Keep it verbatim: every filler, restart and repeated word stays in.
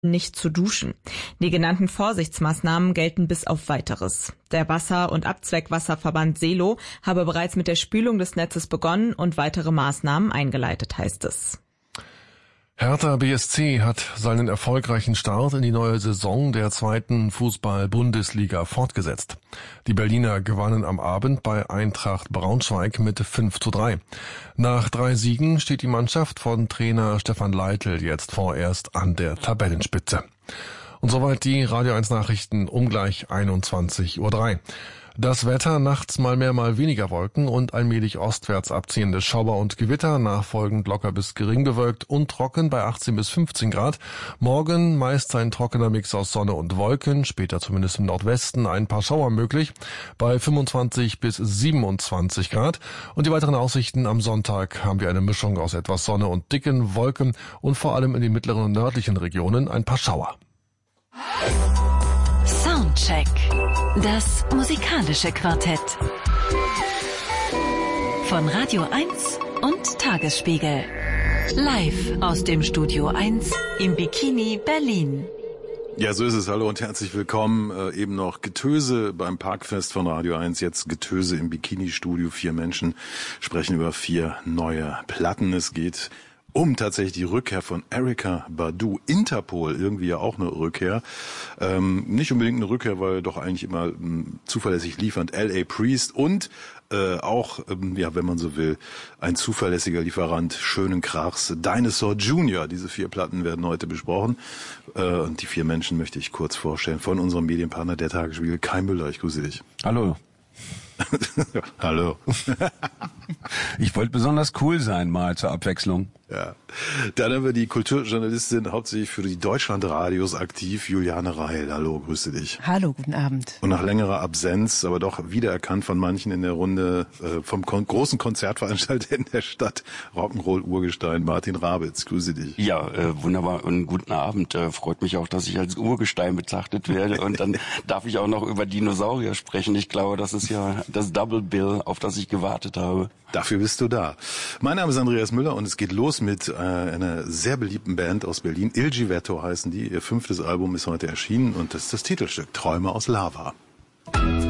nicht zu duschen. Die genannten Vorsichtsmaßnahmen gelten bis auf Weiteres. Der Wasser- und Abzweckwasserverband Seelow habe bereits mit der Spülung des Netzes begonnen und weitere Maßnahmen eingeleitet, heißt es. Hertha B S C hat seinen erfolgreichen Start in die neue Saison der zweiten Fußball-Bundesliga fortgesetzt. Die Berliner gewannen am Abend bei Eintracht Braunschweig mit fünf zu drei. Nach drei Siegen steht die Mannschaft von Trainer Stefan Leitl jetzt vorerst an der Tabellenspitze. Und soweit die Radio eins Nachrichten um gleich einundzwanzig Uhr drei. Das Wetter, nachts mal mehr, mal weniger Wolken und allmählich ostwärts abziehende Schauer und Gewitter, nachfolgend locker bis gering bewölkt und trocken bei achtzehn bis fünfzehn Grad. Morgen meist ein trockener Mix aus Sonne und Wolken, später zumindest im Nordwesten ein paar Schauer möglich, bei fünfundzwanzig bis siebenundzwanzig Grad. Und die weiteren Aussichten am Sonntag haben wir eine Mischung aus etwas Sonne und dicken Wolken und vor allem in den mittleren und nördlichen Regionen ein paar Schauer. Soundcheck. Das musikalische Quartett. Von Radio eins und Tagesspiegel. Live aus dem Studio eins im Bikini Berlin. Ja, so ist es. Hallo und herzlich willkommen. Äh, eben noch Getöse beim Parkfest von Radio eins. Jetzt Getöse im Bikini-Studio. Vier Menschen sprechen über vier neue Platten. Es geht um tatsächlich die Rückkehr von Erykah Badu. Interpol, irgendwie ja auch eine Rückkehr. Ähm, nicht unbedingt eine Rückkehr, weil doch eigentlich immer ähm, zuverlässig liefernd L A Priest und äh, auch, ähm, ja, wenn man so will, ein zuverlässiger Lieferant schönen Krachs, Dinosaur Junior. Diese vier Platten werden heute besprochen. Äh, und die vier Menschen möchte ich kurz vorstellen von unserem Medienpartner der Tagesspiegel, Kai Müller. Ich grüße dich. Hallo. Hallo. Ich wollte besonders cool sein, mal zur Abwechslung. Ja. Dann haben wir die Kulturjournalistin hauptsächlich für die Deutschlandradios aktiv, Juliane Reil. Hallo, grüße dich. Hallo, guten Abend. Und nach längerer Absenz, aber doch wiedererkannt von manchen in der Runde, äh, vom kon- großen Konzertveranstalter in der Stadt, Rock'n'Roll-Urgestein, Martin Rabitz. Grüße dich. Ja, äh, wunderbar und guten Abend. Äh, freut mich auch, dass ich als Urgestein betrachtet werde. Und dann darf ich auch noch über Dinosaurier sprechen. Ich glaube, das ist ja das Double Bill, auf das ich gewartet habe. Dafür bist du da. Mein Name ist Andreas Müller und es geht los mit äh, einer sehr beliebten Band aus Berlin. Il Givetto heißen die. Ihr fünftes Album ist heute erschienen und das ist das Titelstück Träume aus Lava.